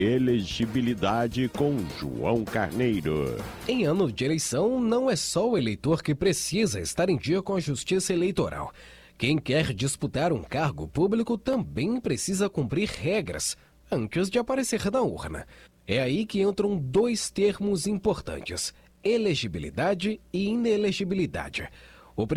Elegibilidade com João Carneiro. Em ano de eleição, não é só o eleitor que precisa estar em dia com a Justiça Eleitoral. Quem quer disputar um cargo público também precisa cumprir regras antes de aparecer na urna. É aí que entram dois termos importantes: elegibilidade e inelegibilidade.